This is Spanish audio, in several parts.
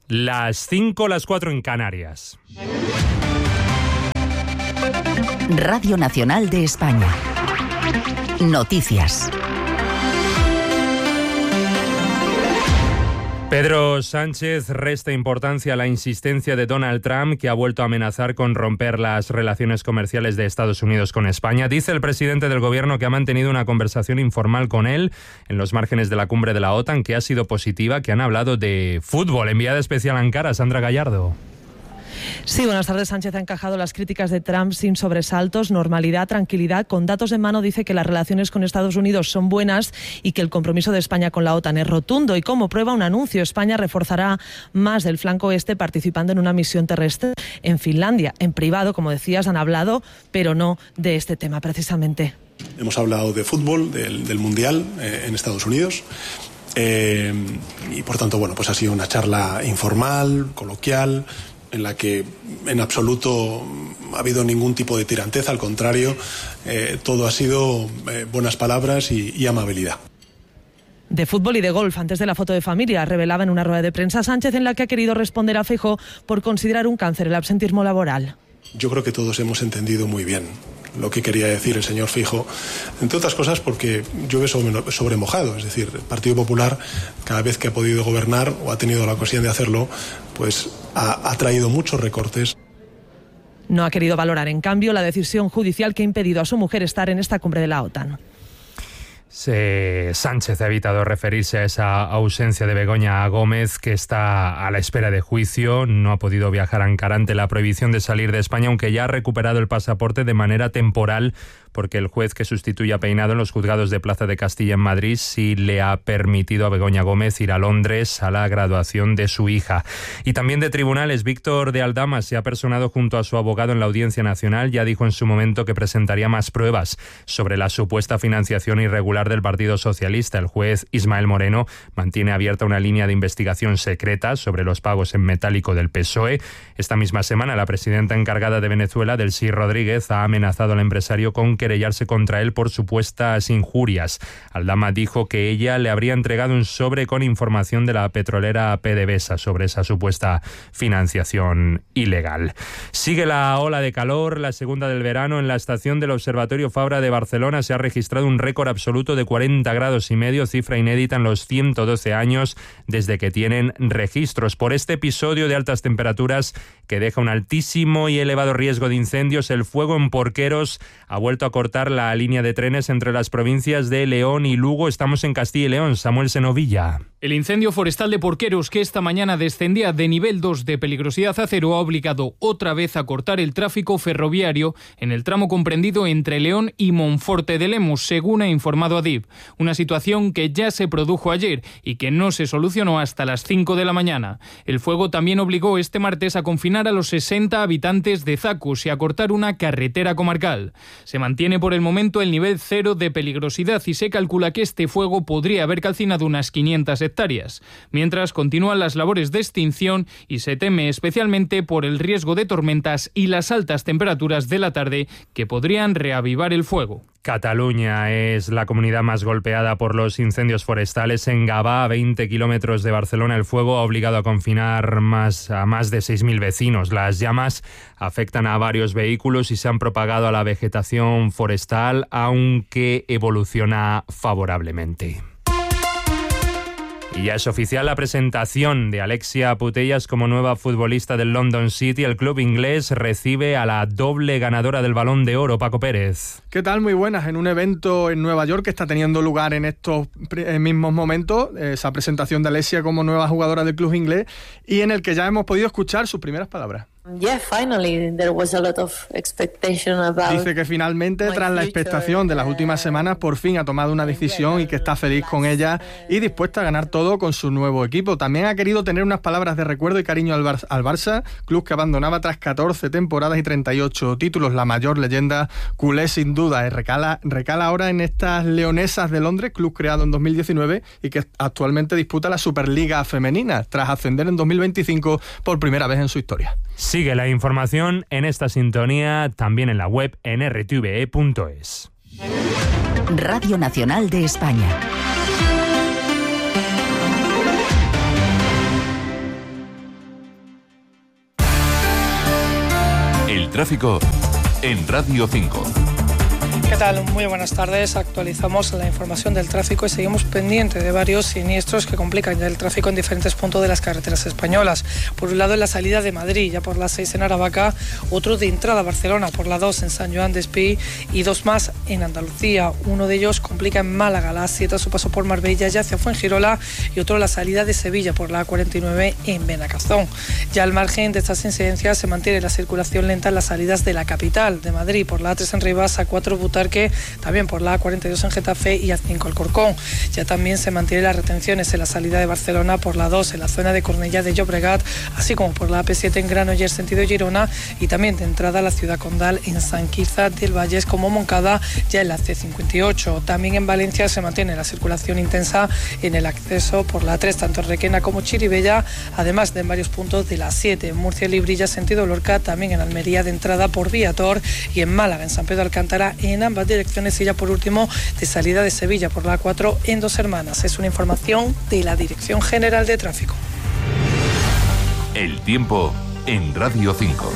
Las 5, las 4 en Canarias. Radio Nacional de España. Noticias. Pedro Sánchez resta importancia a la insistencia de Donald Trump, que ha vuelto a amenazar con romper las relaciones comerciales de Estados Unidos con España. Dice el presidente del gobierno que ha mantenido una conversación informal con él en los márgenes de la cumbre de la OTAN, que ha sido positiva, que han hablado de fútbol. Enviada especial a Ankara, Sandra Gallardo. Sí, buenas tardes. Sánchez ha encajado las críticas de Trump sin sobresaltos, normalidad, tranquilidad. Con datos en mano dice que las relaciones con Estados Unidos son buenas y que el compromiso de España con la OTAN es rotundo. Y como prueba un anuncio, España reforzará más del flanco este participando en una misión terrestre en Finlandia. En privado, como decías, han hablado, pero no de este tema precisamente. Hemos hablado de fútbol, del Mundial en Estados Unidos. Y por tanto, bueno, pues ha sido una charla informal, coloquial, en la que en absoluto ha habido ningún tipo de tiranteza, al contrario, todo ha sido buenas palabras y amabilidad. De fútbol y de golf, antes de la foto de familia, revelaba en una rueda de prensa Sánchez, en la que ha querido responder a Feijóo por considerar un cáncer el absentismo laboral. Yo creo que todos hemos entendido muy bien lo que quería decir el señor Feijóo, entre otras cosas porque llueve sobre mojado. Es decir, el Partido Popular, cada vez que ha podido gobernar o ha tenido la ocasión de hacerlo, pues ha traído muchos recortes. No ha querido valorar, en cambio, la decisión judicial que ha impedido a su mujer estar en esta cumbre de la OTAN. Sánchez ha evitado referirse a esa ausencia de Begoña Gómez, que está a la espera de juicio. No ha podido viajar a Ankara ante la prohibición de salir de España, aunque ya ha recuperado el pasaporte de manera temporal, porque el juez que sustituye a Peinado en los juzgados de Plaza de Castilla en Madrid sí le ha permitido a Begoña Gómez ir a Londres a la graduación de su hija. Y también de tribunales, Víctor de Aldama se ha personado junto a su abogado en la Audiencia Nacional. Ya dijo en su momento que presentaría más pruebas sobre la supuesta financiación irregular del Partido Socialista. El juez Ismael Moreno mantiene abierta una línea de investigación secreta sobre los pagos en metálico del PSOE. Esta misma semana, la presidenta encargada de Venezuela, Delcy Rodríguez, ha amenazado al empresario con querellarse contra él por supuestas injurias. Aldama dijo que ella le habría entregado un sobre con información de la petrolera PDVSA sobre esa supuesta financiación ilegal. Sigue la ola de calor, la segunda del verano. En la estación del Observatorio Fabra de Barcelona se ha registrado un récord absoluto de 40 grados y medio, cifra inédita en los 112 años desde que tienen registros. Por este episodio de altas temperaturas que deja un altísimo y elevado riesgo de incendios, el fuego en Porqueros ha vuelto a cortar la línea de trenes entre las provincias de León y Lugo. Estamos en Castilla y León. Samuel Senovilla. El incendio forestal de Porqueros, que esta mañana descendía de nivel 2 de peligrosidad a 0, ha obligado otra vez a cortar el tráfico ferroviario en el tramo comprendido entre León y Monforte de Lemos, según ha informado Adif. Una situación que ya se produjo ayer y que no se solucionó hasta las 5 de la mañana. El fuego también obligó este martes a confinar a los 60 habitantes de Zacus y a cortar una carretera comarcal. Se mantiene por el momento el nivel 0 de peligrosidad y se calcula que este fuego podría haber calcinado unas 500 hectáreas, mientras continúan las labores de extinción y se teme especialmente por el riesgo de tormentas y las altas temperaturas de la tarde que podrían reavivar el fuego. Cataluña es la comunidad más golpeada por los incendios forestales. En Gavà, a 20 kilómetros de Barcelona, el fuego ha obligado a confinar a más de 6.000 vecinos. Las llamas afectan a varios vehículos y se han propagado a la vegetación forestal, aunque evoluciona favorablemente. Y ya es oficial la presentación de Alexia Putellas como nueva futbolista del London City. El club inglés recibe a la doble ganadora del Balón de Oro, Paco Pérez. ¿Qué tal? Muy buenas. En un evento en Nueva York que está teniendo lugar en estos mismos momentos, esa presentación de Alexia como nueva jugadora del club inglés, y en el que ya hemos podido escuchar sus primeras palabras. Dice que finalmente, tras la expectación de las últimas semanas, por fin ha tomado una decisión y que está feliz con ella y dispuesta a ganar todo con su nuevo equipo. También ha querido tener unas palabras de recuerdo y cariño al Barça, club que abandonaba tras 14 temporadas y 38 títulos. La mayor leyenda culé, sin duda, recala ahora en estas Leonesas de Londres, club creado en 2019 y que actualmente disputa la Superliga Femenina, tras ascender en 2025 por primera vez en su historia. Sigue la información en esta sintonía, también en la web en rtve.es. Radio Nacional de España. tráfico en Radio 5. ¿Qué tal? Muy buenas tardes. Actualizamos la información del tráfico y seguimos pendientes de varios siniestros que complican ya el tráfico en diferentes puntos de las carreteras españolas. Por un lado, en la salida de Madrid, ya por la 6 en Aravaca, otro de entrada a Barcelona por la 2 en San Joan d'Espí y dos más en Andalucía. Uno de ellos complica en Málaga, la 7 a su paso por Marbella ya hacia Fuengirola, y otro la salida de Sevilla por la 49 en Benacazón. Ya al margen de estas incidencias se mantiene la circulación lenta en las salidas de la capital, de Madrid, por la A3 en Rivas, A4 Butarque, también por la A42 en Getafe y A5 Alcorcón. Ya también se mantienen las retenciones en la salida de Barcelona por la 2 en la zona de Cornellá de Llobregat, así como por la AP7 en Granollers sentido Girona, y también de entrada a la ciudad condal en San Quirze del Valles como Moncada, ya en la C58. También en Valencia se mantiene la circulación intensa en el acceso por la 3, tanto en Requena como Chirivella, además de en varios puntos de la 7, en Murcia, Librilla sentido Lorca, también en Almería de entrada por Viator, y en Málaga, en San Pedro Alcántara, en ambas direcciones, y ya por último de salida de Sevilla por la 4 en Dos Hermanas. Es una información de la Dirección General de Tráfico. El tiempo en Radio 5.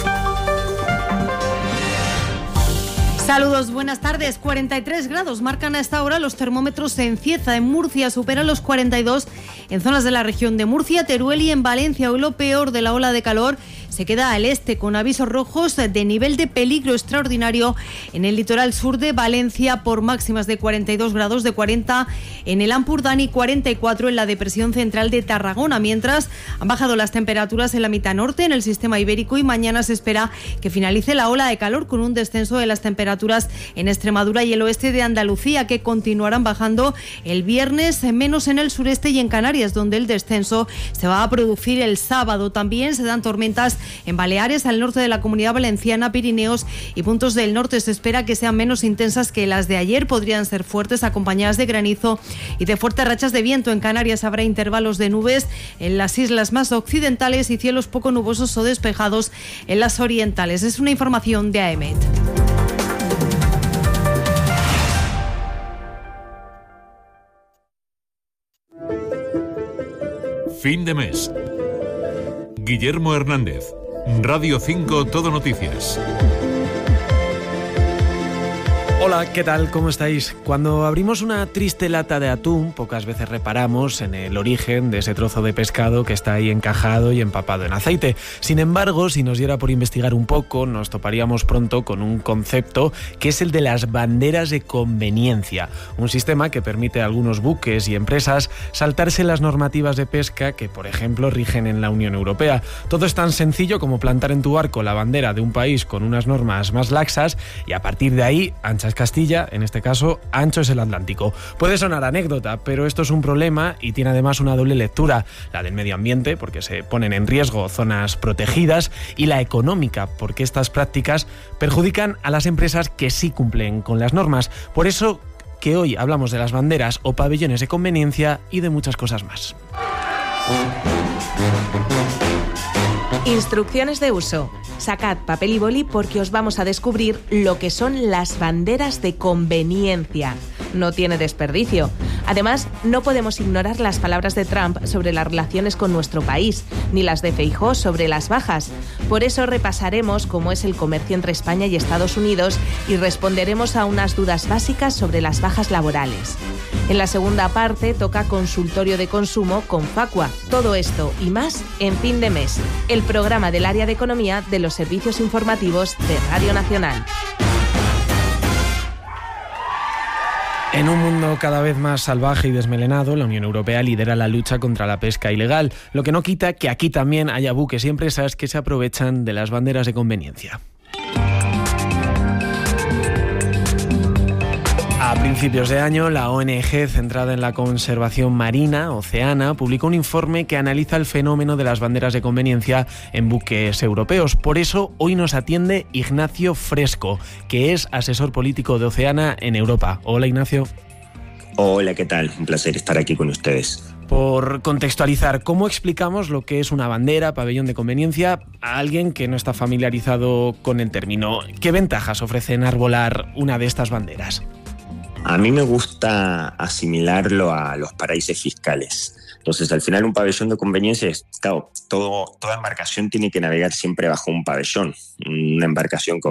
Saludos, buenas tardes. 43 grados marcan a esta hora los termómetros en Cieza. En Murcia superan los 42 en zonas de la región de Murcia, Teruel y en Valencia. Hoy lo peor de la ola de calor se queda al este, con avisos rojos de nivel de peligro extraordinario en el litoral sur de Valencia por máximas de 42 grados, de 40 en el Ampurdán y 44 en la depresión central de Tarragona, mientras han bajado las temperaturas en la mitad norte, en el sistema ibérico, y mañana se espera que finalice la ola de calor con un descenso de las temperaturas en Extremadura y el oeste de Andalucía, que continuarán bajando el viernes, menos en el sureste y en Canarias, donde el descenso se va a producir el sábado. También se dan tormentas en Baleares, al norte de la Comunidad Valenciana, Pirineos y puntos del norte. Se espera que sean menos intensas que las de ayer. Podrían ser fuertes, acompañadas de granizo y de fuertes rachas de viento. En Canarias habrá intervalos de nubes en las islas más occidentales y cielos poco nubosos o despejados en las orientales. Es una información de AEMET. Fin de mes. Guillermo Hernández, Radio 5 Todo Noticias. Hola, ¿qué tal? ¿Cómo estáis? Cuando abrimos una triste lata de atún, pocas veces reparamos en el origen de ese trozo de pescado que está ahí encajado y empapado en aceite. Sin embargo, si nos diera por investigar un poco, nos toparíamos pronto con un concepto que es el de las banderas de conveniencia, un sistema que permite a algunos buques y empresas saltarse las normativas de pesca que, por ejemplo, rigen en la Unión Europea. Todo es tan sencillo como plantar en tu barco la bandera de un país con unas normas más laxas y a partir de ahí, ancha es Castilla, en este caso, ancho es el Atlántico. Puede sonar anécdota, pero esto es un problema y tiene además una doble lectura, la del medio ambiente, porque se ponen en riesgo zonas protegidas, y la económica, porque estas prácticas perjudican a las empresas que sí cumplen con las normas. Por eso que hoy hablamos de las banderas o pabellones de conveniencia y de muchas cosas más. Instrucciones de uso. Sacad papel y boli porque os vamos a descubrir lo que son las banderas de conveniencia. No tiene desperdicio. Además, no podemos ignorar las palabras de Trump sobre las relaciones con nuestro país, ni las de Feijóo sobre las bajas. Por eso repasaremos cómo es el comercio entre España y Estados Unidos y responderemos a unas dudas básicas sobre las bajas laborales. En la segunda parte toca consultorio de consumo con Facua. Todo esto y más en Fin de Mes, el programa del área de economía de los servicios informativos de Radio Nacional. En un mundo cada vez más salvaje y desmelenado, la Unión Europea lidera la lucha contra la pesca ilegal, lo que no quita que aquí también haya buques y empresas que se aprovechan de las banderas de conveniencia. A principios de año, la ONG centrada en la conservación marina, Oceana, publicó un informe que analiza el fenómeno de las banderas de conveniencia en buques europeos. Por eso, hoy nos atiende Ignacio Fresco, que es asesor político de Oceana en Europa. Hola, Ignacio. Hola, ¿qué tal? Un placer estar aquí con ustedes. Por contextualizar, ¿cómo explicamos lo que es una bandera, pabellón de conveniencia, a alguien que no está familiarizado con el término? ¿Qué ventajas ofrece enarbolar una de estas banderas? A mí me gusta asimilarlo a los paraísos fiscales. Entonces, al final, un pabellón de conveniencia es, claro, toda embarcación tiene que navegar siempre bajo un pabellón. Una embarcación